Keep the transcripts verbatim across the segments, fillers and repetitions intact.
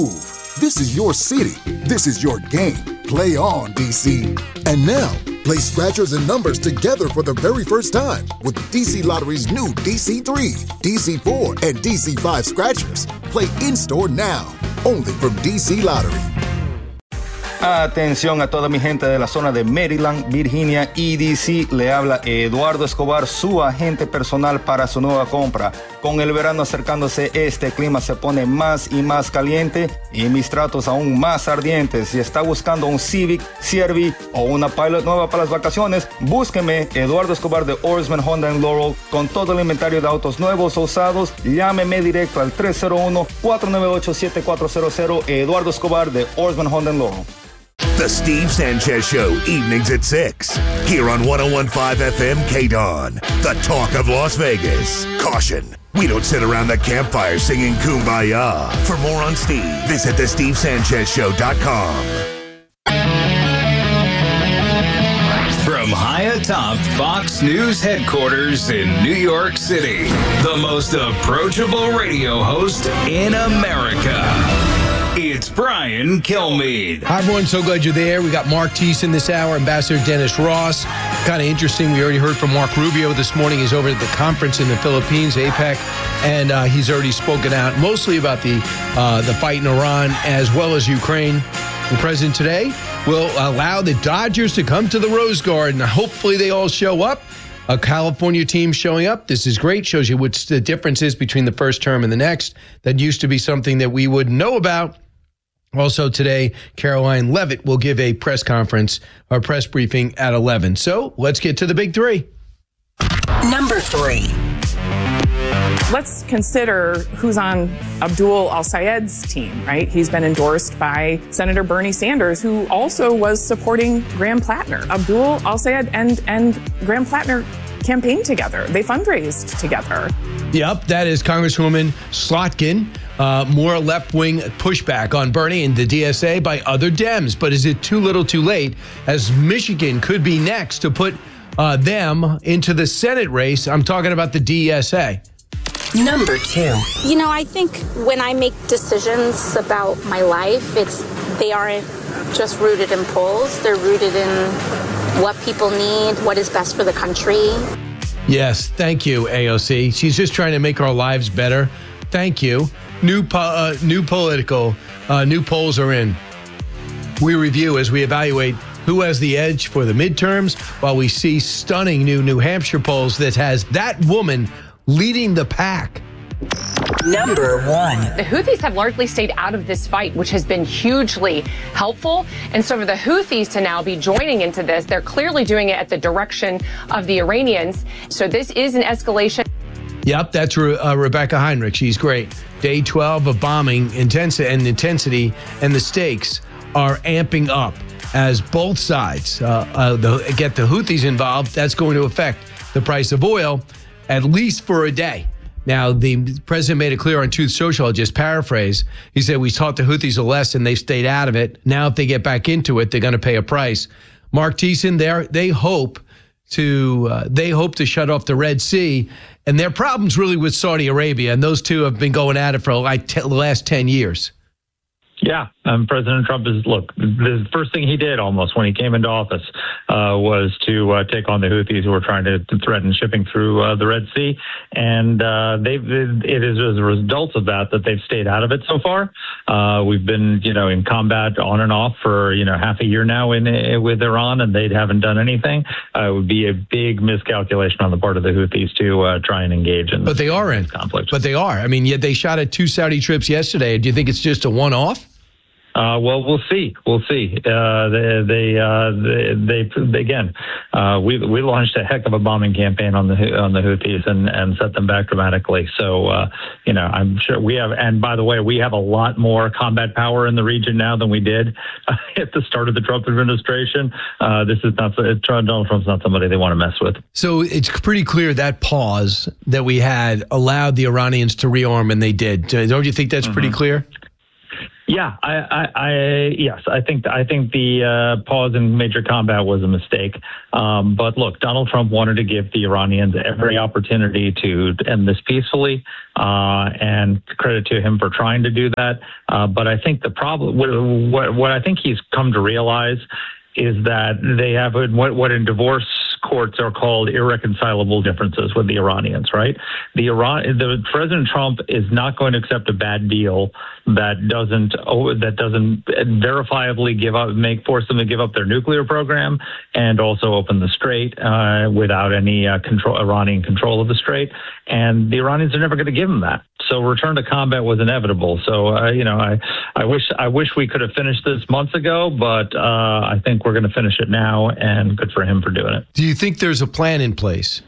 This is your city. This is your game. Play on, D C. And now, play scratchers and numbers together for the very first time with D C Lottery's new D C three, D C four, and D C five scratchers. Play in-store now, only from D C Lottery. Atención a toda mi gente de la zona de Maryland, Virginia y D C. Le habla Eduardo Escobar, su agente personal para su nueva compra. Con el verano acercándose, este clima se pone más y más caliente y mis tratos aún más ardientes. Si está buscando un Civic, C R V o una Pilot nueva para las vacaciones, búsqueme Eduardo Escobar de Orsman Honda en Laurel con todo el inventario de autos nuevos o usados. Llámeme directo al tres cero uno, cuatro nueve ocho, siete cuatro cero cero. Eduardo Escobar de Orsman Honda en Laurel. The Steve Sanchez Show, evenings at six. Here on one oh one point five F M K D O N, the talk of Las Vegas. Caution, we don't sit around the campfire singing Kumbaya. For more on Steve, visit the steve sanchez show dot com. From high atop Fox News headquarters in New York City, the most approachable radio host in America. It's Brian Kilmeade. Hi, everyone. So glad you're there. We got Mark Thiessen this hour, Ambassador Dennis Ross. Kind of interesting. We already heard from Mark Rubio this morning. He's over at the conference in the Philippines, APEC, and uh, he's already spoken out mostly about the uh, the fight in Iran as well as Ukraine. The president today will allow the Dodgers to come to the Rose Garden. Hopefully they all show up. A California team showing up. This is great. Shows you what the difference is between the first term and the next. That used to be something that we would know about. Also today, Caroline Leavitt will give a press conference or press briefing at eleven. So let's get to the big three. Number three. Let's consider who's on Abdul Al-Sayed's team, right? He's been endorsed by Senator Bernie Sanders, who also was supporting Graham Plattner. Abdul Al-Sayed and, and Graham Plattner campaigned together. They fundraised together. Yep, that is Congresswoman Slotkin. Uh, more left-wing pushback on Bernie and the D S A by other Dems. But is it too little too late, as Michigan could be next to put uh, them into the Senate race? I'm talking about the D S A. Number two. You know, I think when I make decisions about my life, it's they aren't just rooted in polls. They're rooted in what people need, what is best for the country. Yes, thank you, A O C. She's just trying to make our lives better. Thank you. New po- uh, new political, uh, new polls are in. We review as we evaluate who has the edge for the midterms, while we see stunning new New Hampshire polls that has that woman leading the pack. Number one. The Houthis have largely stayed out of this fight, which has been hugely helpful. And so for the Houthis to now be joining into this, they're clearly doing it at the direction of the Iranians. So this is an escalation. Yep, that's Re- uh, Rebecca Heinrich. She's great. Day twelve of bombing intensity and intensity and the stakes are amping up as both sides uh, uh, the, get the Houthis involved. That's going to affect the price of oil, at least for a day. Now, the president made it clear on Truth Social, I'll just paraphrase. He said, we taught the Houthis a lesson. They've stayed out of it. Now, if they get back into it, they're going to pay a price. Mark Thiessen, they hope to uh, they hope to shut off the Red Sea. And their problem's really with Saudi Arabia. And those two have been going at it for like t- the last ten years. Yeah, um, President Trump is, look, the first thing he did almost when he came into office uh, was to uh, take on the Houthis who were trying to, to threaten shipping through uh, the Red Sea. And uh, they've, it is as a result of that that they've stayed out of it so far. Uh, we've been, you know, in combat on and off for, you know, half a year now in, in with Iran, and they haven't done anything. Uh, it would be a big miscalculation on the part of the Houthis to uh, try and engage in But they are in conflict. But they are. I mean, yet they shot at two Saudi trips yesterday. Do you think it's just a one-off? Uh, well, we'll see. We'll see. Uh, they, they, uh, they, they, again, uh, we we launched a heck of a bombing campaign on the on the Houthis and, and set them back dramatically. So, uh, you know, I'm sure we have. And by the way, we have a lot more combat power in the region now than we did uh, at the start of the Trump administration. Uh, this is not Donald Trump's not somebody they want to mess with. So it's pretty clear that pause that we had allowed the Iranians to rearm, and they did. Don't you think that's mm-hmm. pretty clear? Yeah, I, I, I yes, I think I think the uh, pause in major combat was a mistake. Um, but look, Donald Trump wanted to give the Iranians every opportunity to end this peacefully, uh, and credit to him for trying to do that. Uh, but I think the problem, what, what, what I think he's come to realize, is that they have what, what in divorce courts are called irreconcilable differences with the Iranians, right? The Iran, the President Trump is not going to accept a bad deal that doesn't oh, that doesn't verifiably give up, make force them to give up their nuclear program, and also open the Strait uh, without any uh, control, Iranian control of the Strait. And the Iranians are never going to give them that. So return to combat was inevitable. So uh, you know, I, I wish I wish we could have finished this months ago, but uh, I think we're going to finish it now, and good for him for doing it. Do you think there's a plan in place?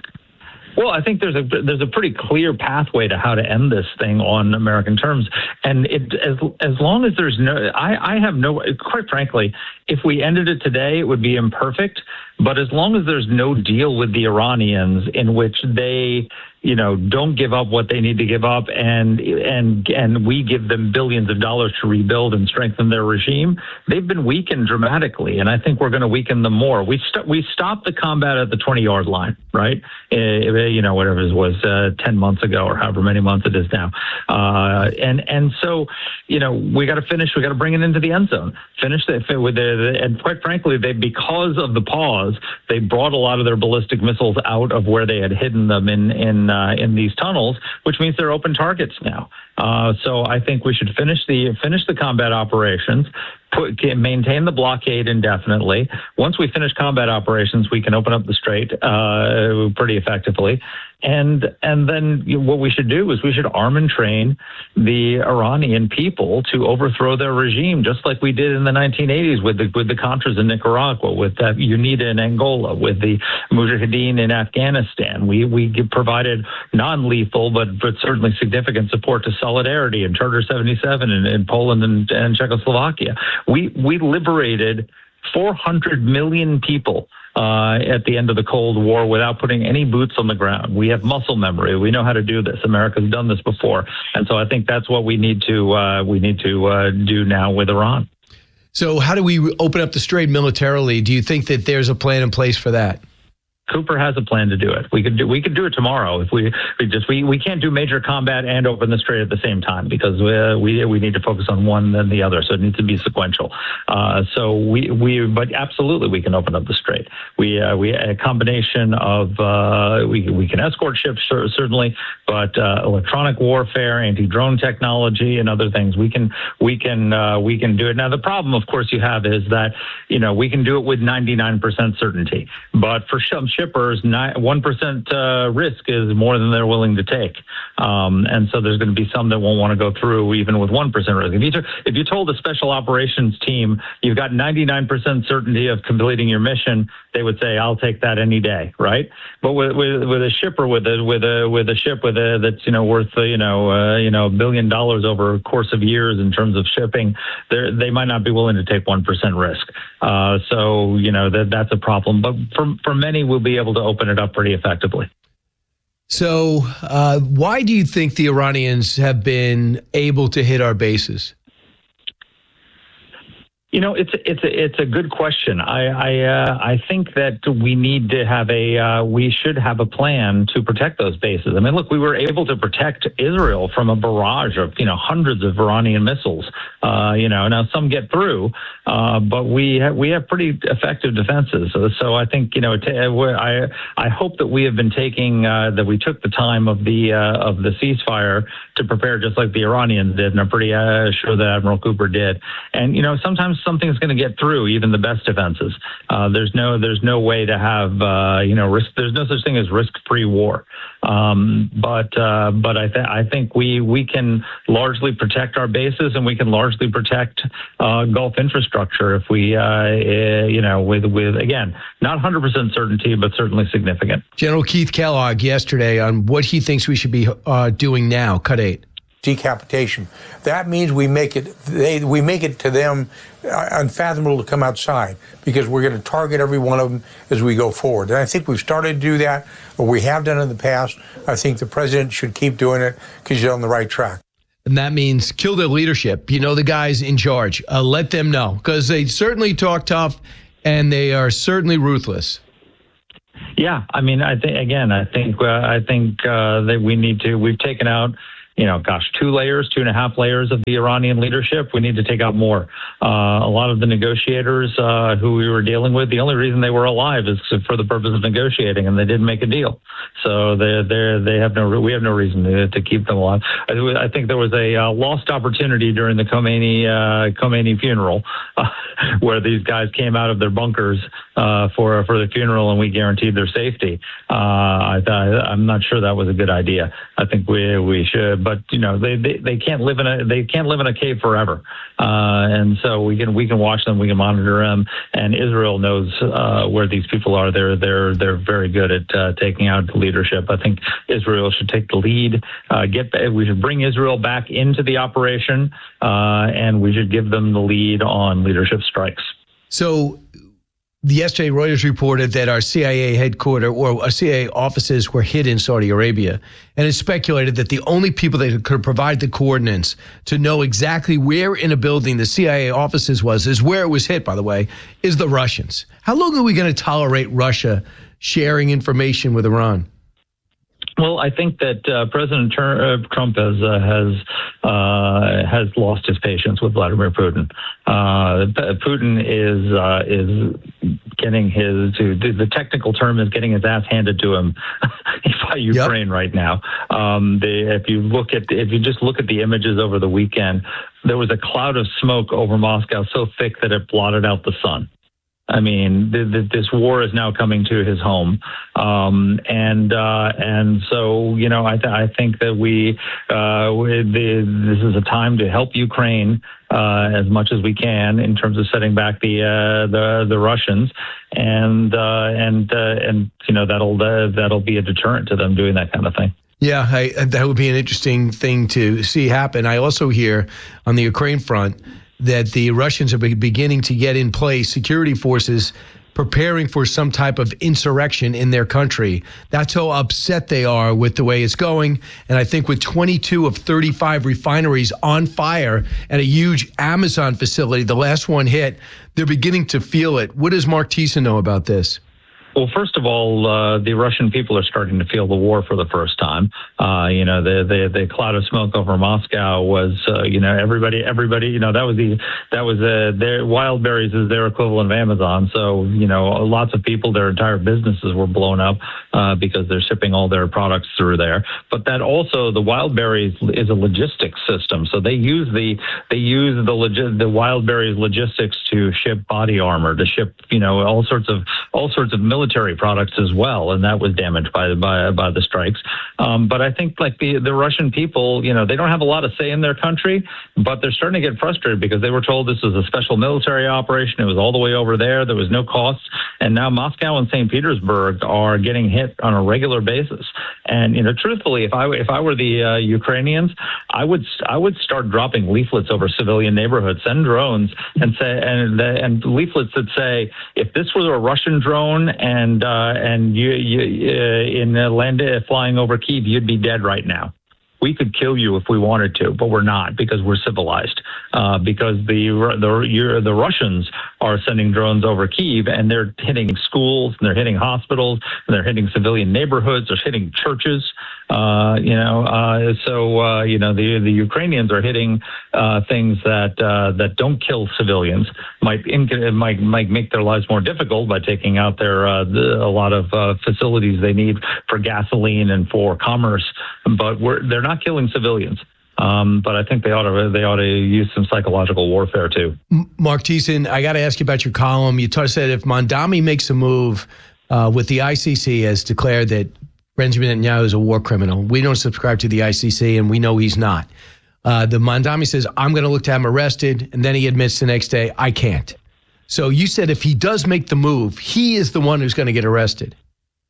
Well, I think there's a there's a pretty clear pathway to how to end this thing on American terms, and it as as long as there's no, I, I have no, quite frankly, if we ended it today, it would be imperfect. But as long as there's no deal with the Iranians in which they, you know, don't give up what they need to give up, and and and we give them billions of dollars to rebuild and strengthen their regime, they've been weakened dramatically, and I think we're going to weaken them more. We st- we stopped the combat at the twenty-yard line, right? Uh, you know, whatever it was, uh, ten months ago or however many months it is now, uh, and and so, you know, we got to finish. We got to bring it into the end zone. Finish it with the, the, and quite frankly, they because of the pause, they brought a lot of their ballistic missiles out of where they had hidden them in in uh, in these tunnels, which means they're open targets now. Uh, so I think we should finish the finish the combat operations, put, maintain the blockade indefinitely. Once we finish combat operations, we can open up the Strait uh, pretty effectively. And and then what we should do is we should arm and train the Iranian people to overthrow their regime, just like we did in the nineteen eighties with the with the Contras in Nicaragua, with the UNITA in Angola, with the Mujahideen in Afghanistan. We we provided non-lethal but but certainly significant support to Solidarity and Charter seventy-seven in, in Poland and, and Czechoslovakia. We we liberated four hundred million people Uh, at the end of the Cold War without putting any boots on the ground. We have muscle memory. We know how to do this. America's done this before. And so I think that's what we need to uh, we need to uh, do now with Iran. So how do we open up the Strait militarily? Do you think that there's a plan in place for that? Cooper has a plan to do it. We could do we could do it tomorrow if we, we just we, we can't do major combat and open the Strait at the same time because we we, we need to focus on one then the other. So it needs to be sequential. Uh, so we we but absolutely we can open up the Strait. We uh, we a combination of uh, we we can escort ships certainly, but uh, electronic warfare, anti-drone technology, and other things we can we can uh, we can do it. Now the problem, of course, you have is that you know we can do it with ninety-nine percent certainty, but for some shippers, one percent uh, risk is more than they're willing to take. Um, and so there's going to be some that won't want to go through even with one percent risk. If you, t- if you told a special operations team you've got ninety-nine percent certainty of completing your mission, they would say, I'll take that any day, right? But with with, with a shipper, with a with a with a ship with a that's you know worth uh, you know uh, you know a billion dollars over a course of years in terms of shipping, they they might not be willing to take one percent risk. Uh, so you know that that's a problem. But for for many, we'll be able to open it up pretty effectively. So uh, why do you think the Iranians have been able to hit our bases? You know, it's it's a, it's a good question. I I, uh, I think that we need to have a uh, we should have a plan to protect those bases. I mean, look, we were able to protect Israel from a barrage of you know hundreds of Iranian missiles. Uh, you know, now some get through, uh, but we have, we have pretty effective defenses. So, so I think you know t- I I hope that we have been taking uh, that we took the time of the uh, of the ceasefire to prepare just like the Iranians did, and I'm pretty uh, sure that Admiral Cooper did. And you know, sometimes something's going to get through even the best defenses. Uh, there's no there's no way to have uh, you know risk. There's no such thing as risk-free war. Um, but uh, but I th- I think we we can largely protect our bases and we can largely protect uh, Gulf infrastructure if we uh, uh, you know with with again not one hundred percent certainty but certainly significant. General Keith Kellogg yesterday on what he thinks we should be uh, doing now. Cut eight. Decapitation. That means we make it they we make it to them unfathomable to come outside because we're going to target every one of them as we go forward. And I think we've started to do that, or we have done in the past. I think the president should keep doing it because he's on the right track. And that means kill their leadership. You know, the guys in charge. Uh, let them know, because they certainly talk tough and they are certainly ruthless. Yeah, I mean, I think again, I think uh, I think uh, that we need to. We've taken out, you know, gosh, two layers, two and a half layers of the Iranian leadership. We need to take out more. Uh, a lot of the negotiators uh, who we were dealing with, the only reason they were alive is for the purpose of negotiating, and they didn't make a deal. So they they they have no we have no reason to, to keep them alive. I, I think there was a uh, lost opportunity during the Khomeini uh, Khomeini funeral, uh, where these guys came out of their bunkers uh, for for the funeral, and we guaranteed their safety. Uh, I, I'm not sure that was a good idea. I think we we should. But you know, they, they, they can't live in a they can't live in a cave forever, uh, and so we can we can watch them, we can monitor them, and Israel knows uh, where these people are. They're they're they're very good at uh, taking out the leadership. I think Israel should take the lead. Uh, get we should bring Israel back into the operation, uh, and we should give them the lead on leadership strikes. So. Yesterday, Reuters reported that our C I A headquarters or our C I A offices were hit in Saudi Arabia. And it's speculated that the only people that could provide the coordinates to know exactly where in a building the C I A offices was, is where it was hit, by the way, is the Russians. How long are we going to tolerate Russia sharing information with Iran? Well, I think that uh, President Trump has uh, has uh, has lost his patience with Vladimir Putin. Uh, Putin is uh, is getting his the technical term is getting his ass handed to him by Ukraine yep. right now. Um, they, if you look at if you just look at the images over the weekend, there was a cloud of smoke over Moscow so thick that it blotted out the sun. I mean, th- th- this war is now coming to his home, um, and uh, and so you know, I, th- I think that we, uh, we the, this is a time to help Ukraine uh, as much as we can in terms of setting back the uh, the the Russians, and uh, and uh, and you know that'll uh, that'll be a deterrent to them doing that kind of thing. Yeah, I, that would be an interesting thing to see happen. I also hear on the Ukraine front that the Russians are beginning to get in place security forces preparing for some type of insurrection in their country. That's how upset they are with the way it's going. And I think with twenty-two of thirty-five refineries on fire and a huge Amazon facility, the last one hit, they're beginning to feel it. What does Mark Thiessen know about this? Well, first of all, uh, the Russian people are starting to feel the war for the first time. Uh, you know, the, the the cloud of smoke over Moscow was, uh, you know, everybody, everybody, you know, that was the that was uh, their Wildberries is their equivalent of Amazon. So, you know, lots of people, their entire businesses were blown up uh, because they're shipping all their products through there. But that also, the Wildberries is a logistics system. So they use the they use the logi- the Wildberries logistics to ship body armor, to ship, you know, all sorts of all sorts of military military products as well, and that was damaged by by by the strikes. Um, but I think like the the Russian people, you know, they don't have a lot of say in their country, but they're starting to get frustrated because they were told this was a special military operation. It was all the way over there. There was no costs, and now Moscow and Saint Petersburg are getting hit on a regular basis. And you know, truthfully, if I if I were the uh, Ukrainians, I would I would start dropping leaflets over civilian neighborhoods, send drones, and say and and leaflets that say, if this was a Russian drone and uh, and you, you uh, in uh, land uh, flying over Kyiv, you'd be dead right now. We could kill you if we wanted to, but we're not because we're civilized. Uh, because the the you're, the Russians are sending drones over Kyiv, and they're hitting schools, and they're hitting hospitals, and they're hitting civilian neighborhoods, they're hitting churches. Uh, you know, uh, so uh, you know the the Ukrainians are hitting uh, things that uh, that don't kill civilians. Might inc- might might make their lives more difficult by taking out their uh, the, a lot of uh, facilities they need for gasoline and for commerce, but we're they're not killing civilians. Um, but I think they ought to they ought to use some psychological warfare too. Mark Thiessen, I got to ask you about your column. You t- said if Mondami makes a move uh, with the I C C has declared that Benjamin Netanyahu is a war criminal. We don't subscribe to the I C C, and we know he's not. Uh, the Mondami says, I'm going to look to have him arrested, and then he admits the next day, I can't. So you said if he does make the move, he is the one who's going to get arrested.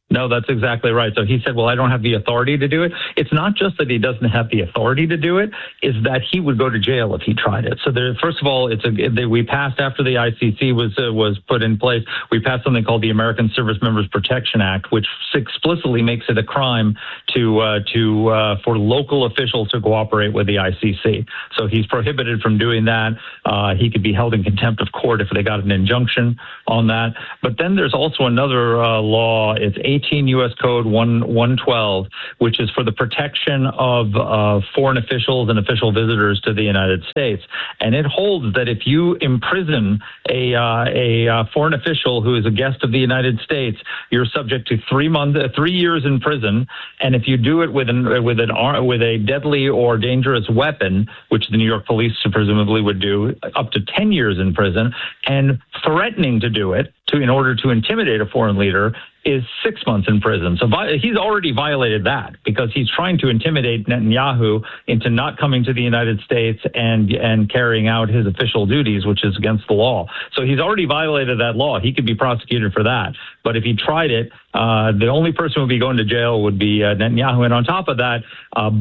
No, that's exactly right. So he said, well, I don't have the authority to do it. It's not just that he doesn't have the authority to do it, it's that he would go to jail if he tried it. So there, first of all, it's a, they, we passed after the I C C was uh, was put in place, we passed something called the American Service Members Protection Act, which explicitly makes it a crime to uh, to uh, for local officials to cooperate with the I C C. So he's prohibited from doing that. Uh, he could be held in contempt of court if they got an injunction on that. But then there's also another uh, law. It's eighteen U S Code one twelve, which is for the protection of uh, foreign officials and official visitors to the United States. And it holds that if you imprison a uh, a uh, foreign official who is a guest of the United States, you're subject to three months, uh, three years in prison. And if you do it with an with an with a deadly or dangerous weapon, which the New York police presumably would do, up to ten years in prison. And threatening to do it to in order to intimidate a foreign leader is six months in prison. So vi- he's already violated that because he's trying to intimidate Netanyahu into not coming to the United States and and carrying out his official duties, which is against the law. So he's already violated that law. He could be prosecuted for that. But if he tried it, uh, the only person who would be going to jail would be uh, Netanyahu. And on top of that, uh,